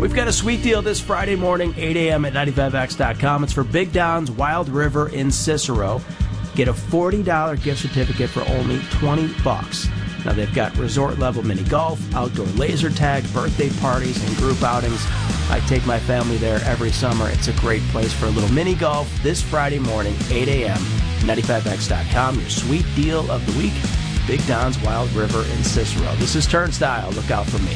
We've got a sweet deal this Friday morning, 8 a.m. at 95X.com. It's for Big Don's Wild River in Cicero. Get a $40 gift certificate for only $20. Now, they've got resort-level mini golf, outdoor laser tag, birthday parties, and group outings. I take my family there every summer. It's a great place for a little mini golf this Friday morning, 8 a.m. 95X.com. Your sweet deal of the week, Big Don's Wild River in Cicero. This is Turnstile. Look out for me.